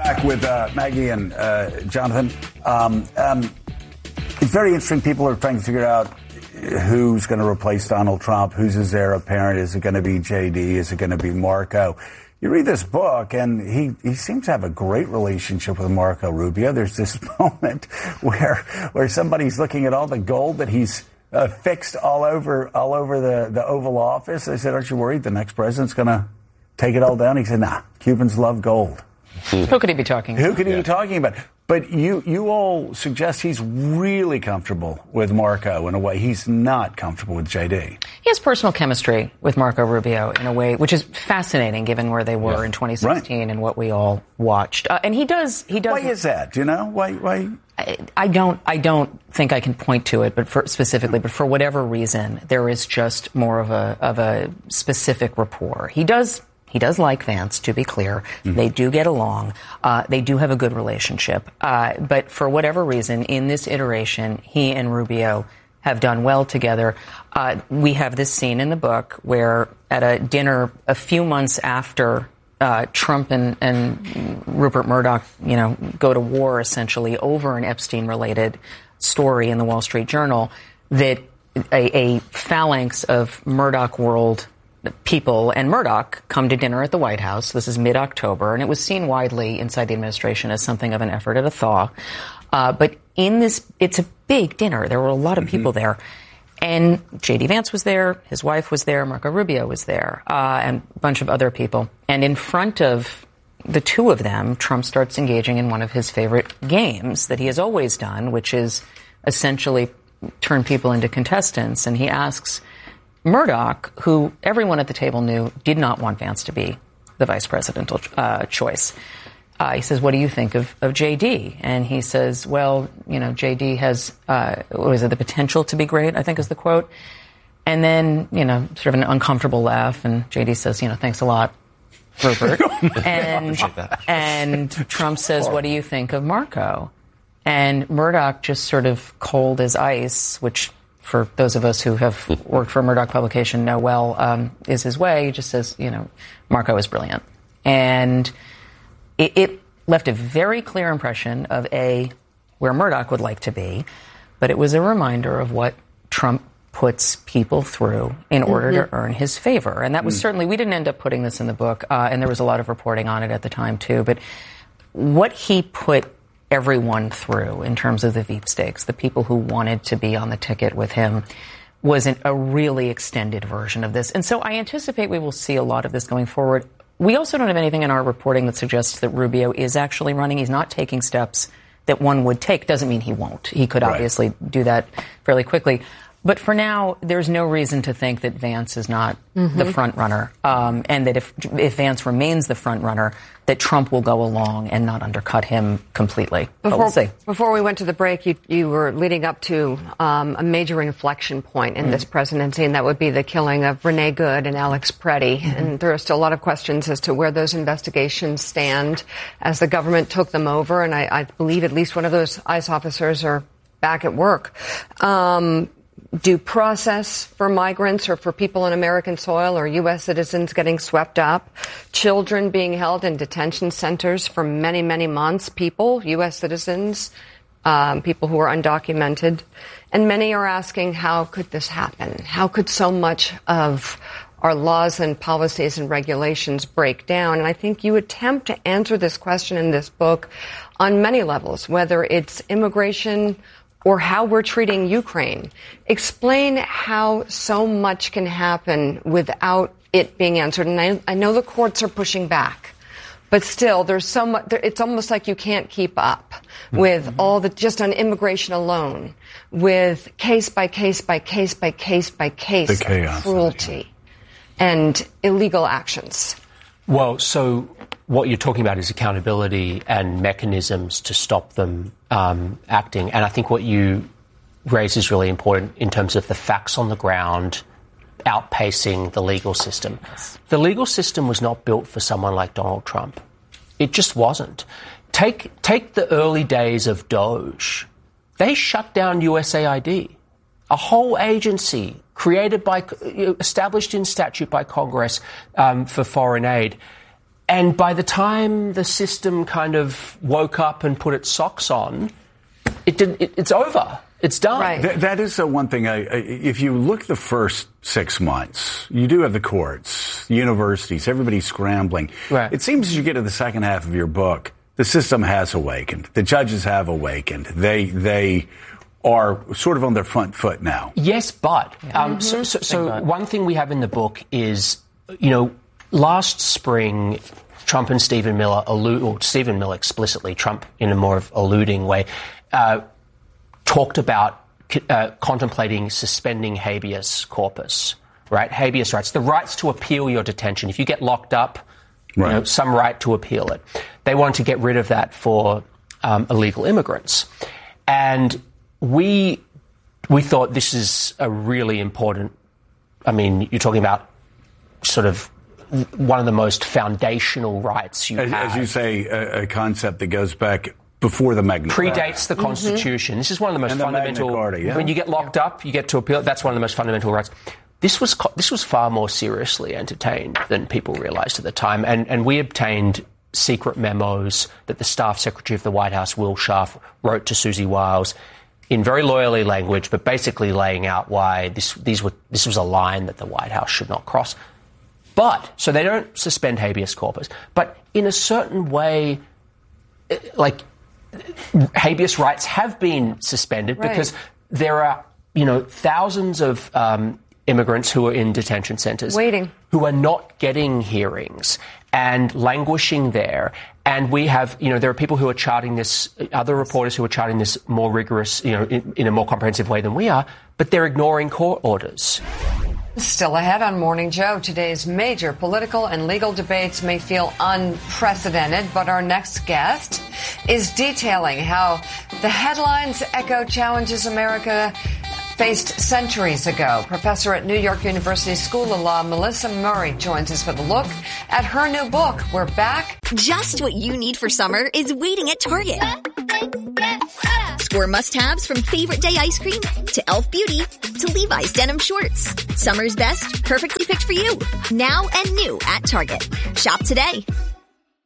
Back with Maggie and Jonathan. It's very interesting. People are trying to figure out who's going to replace Donald Trump, who's his heir apparent. Is it going to be JD? Is it going to be Marco? You read this book, and he seems to have a great relationship with Marco Rubio. There's this moment where somebody's looking at all the gold that he's fixed all over the Oval Office. They said, "Aren't you worried the next president's going to take it all down?" He said, "Nah, Cubans love gold." Who could he be talking about? Who could he be talking about? But you all suggest he's really comfortable with Marco in a way he's not comfortable with JD. He has personal chemistry with Marco Rubio in a way which is fascinating given where they were in 2016 and what we all watched. And he does. Why is that? Do you know? Why? I don't think I can point to it, but for whatever reason, there is just more of a specific rapport. He does like Vance, to be clear. Mm-hmm. They do get along. They do have a good relationship. But for whatever reason, in this iteration, he and Rubio have done well together. We have this scene in the book where at a dinner a few months after Trump and Rupert Murdoch, go to war essentially over an Epstein-related story in the Wall Street Journal, that a phalanx of Murdoch world people and Murdoch come to dinner at the White House. This is mid-October, and it was seen widely inside the administration as something of an effort at a thaw. But in this, it's a big dinner. There were a lot of people there. And J.D. Vance was there, his wife was there, Marco Rubio was there, and a bunch of other people. And in front of the two of them, Trump starts engaging in one of his favorite games that he has always done, which is essentially turn people into contestants. And he asks Murdoch, who everyone at the table knew did not want Vance to be the vice presidential choice. He says, "What do you think of JD?" And he says, "Well, JD has, the potential to be great," I think is the quote. And then, sort of an uncomfortable laugh. And JD says, "Thanks a lot, Rupert." and Trump says, "What do you think of Marco?" And Murdoch, just sort of cold as ice, which for those of us who have worked for a Murdoch publication know well, is his way. He just says, Marco is brilliant. And it left a very clear impression of where Murdoch would like to be, but it was a reminder of what Trump puts people through in order to earn his favor. And that was certainly, we didn't end up putting this in the book, and there was a lot of reporting on it at the time too, but what he put everyone through in terms of the Veep stakes, the people who wanted to be on the ticket with him, was a really extended version of this. And so I anticipate we will see a lot of this going forward. We also don't have anything in our reporting that suggests that Rubio is actually running. He's not taking steps that one would take. Doesn't mean he won't. He could obviously do that fairly quickly. But for now, there's no reason to think that Vance is not the front runner, and that if Vance remains the front runner, that Trump will go along and not undercut him completely. We'll see. Before we went to the break, you were leading up to a major inflection point in this presidency, and that would be the killing of Renee Good and Alex Preddy. And there are still a lot of questions as to where those investigations stand as the government took them over. And I believe at least one of those ICE officers are back at work. Due process for migrants or for people on American soil or U.S. citizens getting swept up, children being held in detention centers for many, many months, people, U.S. citizens, people who are undocumented. And many are asking, how could this happen? How could so much of our laws and policies and regulations break down? And I think you attempt to answer this question in this book on many levels, whether it's immigration or how we're treating Ukraine. Explain how so much can happen without it being answered. And I know the courts are pushing back, but still, there's so much. It's almost like you can't keep up with all the, just on immigration alone, with case by case by case by case by case cruelty and illegal actions. Well, so what you're talking about is accountability and mechanisms to stop them acting. And I think what you raise is really important in terms of the facts on the ground outpacing the legal system. Yes. The legal system was not built for someone like Donald Trump. It just wasn't. Take the early days of DOJ. They shut down USAID, a whole agency established in statute by Congress for foreign aid. And by the time the system kind of woke up and put its socks on, it's over. It's done. Right. That is the one thing. If you look the first 6 months, you do have the courts, the universities, everybody scrambling. Right. It seems as you get to the second half of your book, the system has awakened. The judges have awakened. They are sort of on their front foot now. Yes, but so one thing we have in the book is, last spring, Trump and Stephen Miller Stephen Miller explicitly, Trump in a more alluding way, talked about contemplating suspending habeas corpus, right? Habeas rights, the rights to appeal your detention. If you get locked up, right, some right to appeal it. They wanted to get rid of that for illegal immigrants. And we thought this is a really important, you're talking about sort of one of the most foundational rights you have. As you say, a concept that goes back before the Magna Carta. Predates the Constitution. This is one of the most fundamental. Magna Carta, yeah. When you get locked up, you get to appeal. That's one of the most fundamental rights. This was far more seriously entertained than people realized at the time, and we obtained secret memos that the staff secretary of the White House, Will Scharf, wrote to Susie Wiles in very lawyerly language, but basically laying out why this was a line that the White House should not cross. But so they don't suspend habeas corpus, but in a certain way, habeas rights have been suspended because there are, thousands of immigrants who are in detention centres waiting, who are not getting hearings and languishing there. And we have, there are people who are charting this, other reporters who are charting this more rigorous, in a more comprehensive way than we are, but they're ignoring court orders. Still ahead on Morning Joe, today's major political and legal debates may feel unprecedented, but our next guest is detailing how the headlines echo challenges America faced centuries ago. Professor at New York University School of Law, Melissa Murray, joins us with a look at her new book. We're back. Just what you need for summer is waiting at Target. Score must-haves from Favorite Day ice cream to Elf Beauty to Levi's denim shorts. Summer's best, perfectly picked for you. Now and new at Target. Shop today.